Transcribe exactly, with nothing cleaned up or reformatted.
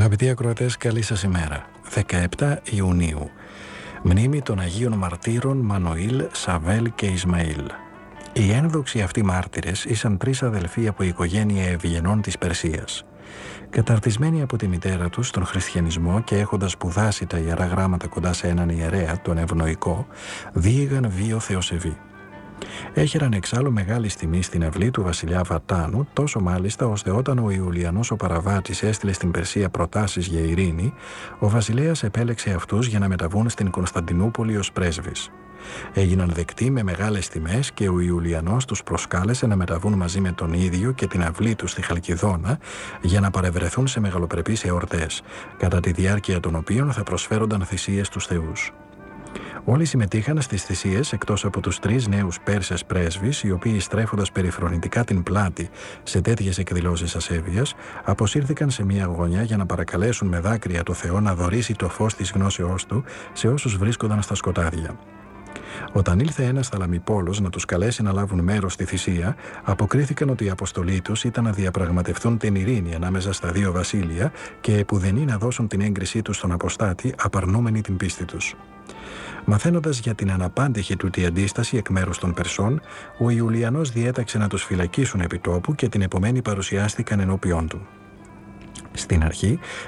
Αγαπητοί ακροατές, καλή σας ημέρα. δεκαεπτά Ιουνίου. Μνήμη των Αγίων Μαρτύρων Μανουήλ, Σαβέλ και Ισμαήλ. Οι ένδοξοι αυτοί μάρτυρες ήσαν τρεις αδελφοί από η οικογένεια Ευγενών της Περσίας. Καταρτισμένοι από τη μητέρα τους στον χριστιανισμό και έχοντας σπουδάσει τα Ιερά Γράμματα κοντά σε έναν ιερέα, τον Ευνοϊκό, διήγαν βίο θεοσεβή. Έχεραν εξάλλου μεγάλη τιμή στην αυλή του βασιλιά Βατάνου, τόσο μάλιστα ώστε όταν ο Ιουλιανός ο Παραβάτης έστειλε στην Περσία προτάσεις για ειρήνη, ο βασιλέας επέλεξε αυτούς για να μεταβούν στην Κωνσταντινούπολη ως πρέσβεις. Έγιναν δεκτοί με μεγάλες τιμές και ο Ιουλιανός τους προσκάλεσε να μεταβούν μαζί με τον ίδιο και την αυλή του στη Χαλκιδόνα για να παρευρεθούν σε μεγαλοπρεπείς εορτές, κατά τη διάρκεια των οποίων θα προσφέρονταν θυσίες στους θεούς. Όλοι συμμετείχαν στις θυσίες εκτός από τους τρεις νέους Πέρσες πρέσβεις, οι οποίοι στρέφοντας περιφρονητικά την πλάτη σε τέτοιες εκδηλώσεις ασέβειας, αποσύρθηκαν σε μια γωνιά για να παρακαλέσουν με δάκρυα το Θεό να δωρήσει το φως της γνώσεώς του σε όσους βρίσκονταν στα σκοτάδια. Όταν ήλθε ένας θαλαμιπόλος να τους καλέσει να λάβουν μέρος στη θυσία, αποκρίθηκαν ότι η αποστολή τους ήταν να διαπραγματευτούν την ειρήνη ανάμεσα στα δύο βασίλεια και επουδενή να δώσουν την έγκρισή τους στον αποστάτη, απαρνούμενοι την πίστη τους. Μαθαίνοντας για την αναπάντηχη τούτη αντίσταση εκ μέρους των Περσών, ο Ιουλιανός διέταξε να τους φυλακίσουν επί τόπου και την επομένη παρουσιάστηκαν ενώπιόν του. Στην αρχή